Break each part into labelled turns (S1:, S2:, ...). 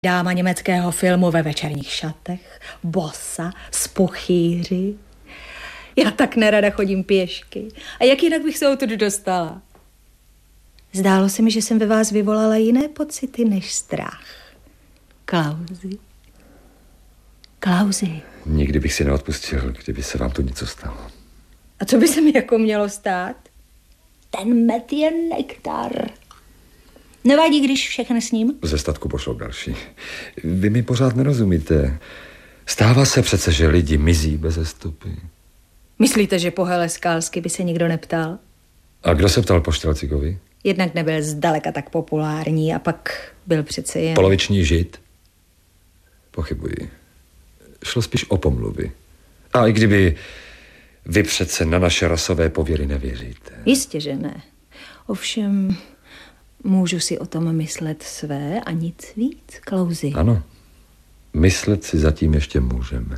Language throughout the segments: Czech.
S1: Dáma německého filmu ve večerních šatech, bosa, s puchýři. Já tak nerada chodím pěšky. A jak jinak bych se odtud dostala? Zdálo se mi, že jsem ve vás vyvolala jiné pocity než strach. Klausi.
S2: Nikdy bych si neodpustil, kdyby se vám tu něco stalo.
S1: A co by se mi jako mělo stát? Ten med je nektar. Nevadí, když všechno s ním?
S2: Ze statku pošlou další. Vy mi pořád nerozumíte. Stává se přece, že lidi mizí beze stopy.
S1: Myslíte, že po Hele Skalsky by se nikdo neptal?
S2: A kdo se ptal po Štrelcíkovi?
S1: Jednak nebyl zdaleka tak populární a pak byl přece jen...
S2: Poloviční žid? Pochybuji. Šlo spíš o pomluvy. A i kdyby vy přece na naše rasové pověry nevěříte.
S1: Jistě, že ne. Ovšem, můžu si o tom myslet své a nic víc, Klausi.
S2: Ano, myslet si zatím ještě můžeme.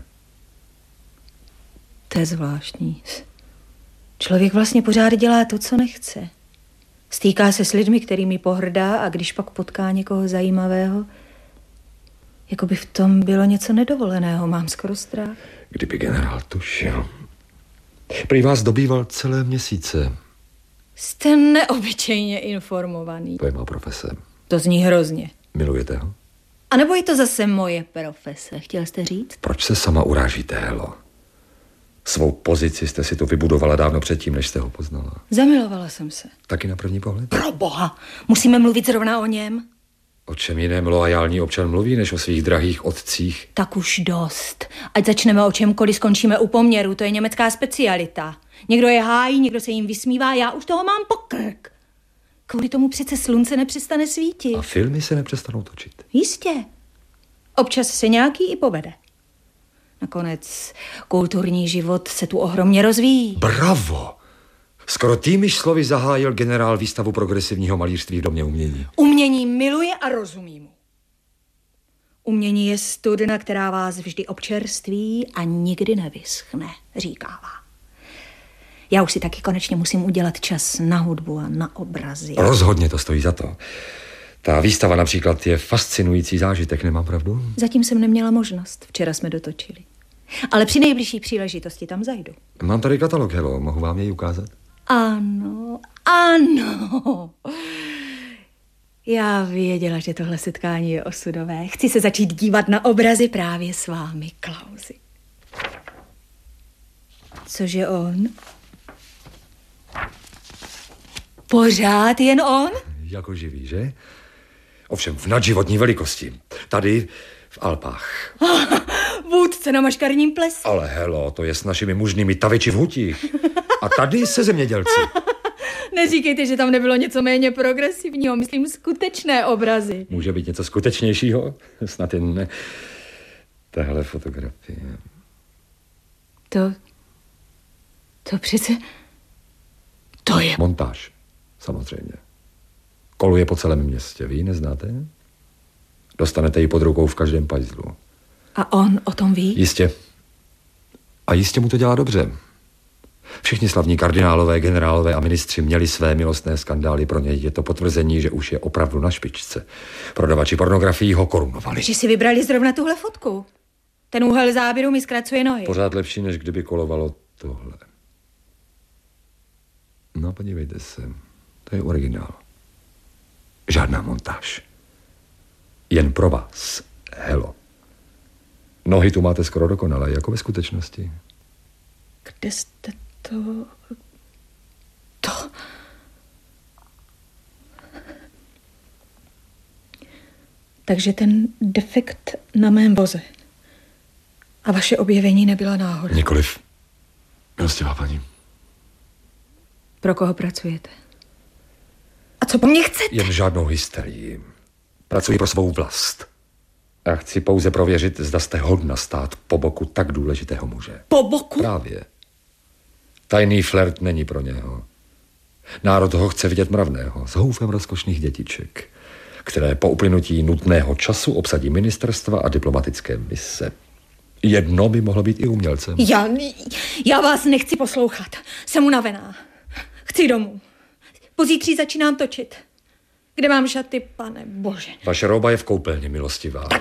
S1: To je zvláštní. Člověk vlastně pořád dělá to, co nechce. Stýká se s lidmi, kterými pohrdá, a když pak potká někoho zajímavého, jako by v tom bylo něco nedovoleného, mám skoro strach.
S2: Kdyby generál tušil. Prý vás dobýval celé měsíce.
S1: Jste neobyčejně informovaný.
S2: To je má profese.
S1: To zní hrozně.
S2: Milujete ho?
S1: A nebo je to zase moje profese, chtěl jste říct?
S2: Proč se sama urážíte, Helo? Svou pozici jste si tu vybudovala dávno předtím, než jste ho poznala.
S1: Zamilovala jsem se.
S2: Taky na první pohled?
S1: Pro boha, musíme mluvit zrovna o něm?
S2: O čem jiném loajální občan mluví, než o svých drahých otcích?
S1: Tak už dost. Ať začneme o čemkoliv, skončíme u poměru, to je německá specialita. Někdo je hájí, někdo se jim vysmívá, já už toho mám pokrk. Kvůli tomu přece slunce nepřestane svítit.
S2: A filmy se nepřestanou točit.
S1: Jistě. Občas se nějaký i povede. Nakonec kulturní život se tu ohromně rozvíjí.
S2: Bravo! Skoro týmiž slovy zahájil generál výstavu progresivního malířství v Domě umění.
S1: Umění miluje a rozumí mu. Umění je studna, která vás vždy občerství a nikdy nevyschne, říkává. Já už si taky konečně musím udělat čas na hudbu a na obrazy.
S2: Rozhodně to stojí za to. Ta výstava například je fascinující zážitek, nemám pravdu?
S1: Zatím jsem neměla možnost, včera jsme dotočili. Ale při nejbližší příležitosti tam zajdu.
S2: Mám tady katalog, Helo, mohu vám jej ukázat?
S1: Ano, ano. Já věděla, že tohle setkání je osudové. Chci se začít dívat na obrazy právě s vámi, Klausi. Cože on? Pořád jen on?
S2: Jako živý, že? Ovšem v nadživotní velikosti. Tady v Alpách.
S1: Vůdce na maškarním plesu.
S2: Ale Helo, to je s našimi mužnými taviči v hutích. A tady se zemědělci.
S1: Neříkejte, že tam nebylo něco méně progresivního, myslím skutečné obrazy.
S2: Může být něco skutečnějšího? Snad jen tahle fotografie.
S1: To přece... To je...
S2: Montáž, samozřejmě. Koluje po celém městě, vy ji neznáte? Dostanete ji pod rukou v každém pajzlu.
S1: A on o tom ví?
S2: Jistě. A jistě mu to dělá dobře. Všichni slavní kardinálové, generálové a ministři měli své milostné skandály. Pro něj je to potvrzení, že už je opravdu na špičce. Prodavači pornografií ho korunovali.
S1: Že si vybrali zrovna tuhle fotku. Ten úhel záběru mi zkracuje nohy.
S2: Pořád lepší, než kdyby kolovalo tohle. No, podívejte se. To je originál. Žádná montáž. Jen pro vás, Helo. Nohy tu máte skoro dokonalé, jako ve skutečnosti.
S1: Kde jste to... Takže ten defekt na mém voze. A vaše objevení nebyla náhoda.
S2: Nikoliv. Milostivá paní.
S1: Pro koho pracujete? A co po mně chcete?
S2: Jen žádnou hysterii. Pracuji pro svou vlast. A chci pouze prověřit, zda jste hodna stát po boku tak důležitého muže.
S1: Po boku?
S2: Právě. Tajný flirt není pro něho. Národ ho chce vidět mravného, s houfem rozkošných dětiček, které po uplynutí nutného času obsadí ministerstva a diplomatické mise. Jedno by mohlo být i umělcem.
S1: Já vás nechci poslouchat. Jsem unavená. Chci domů. Pozítří začínám točit. Kde mám šaty, pane bože?
S2: Vaše roba je v koupelně, milostivá.
S1: Tak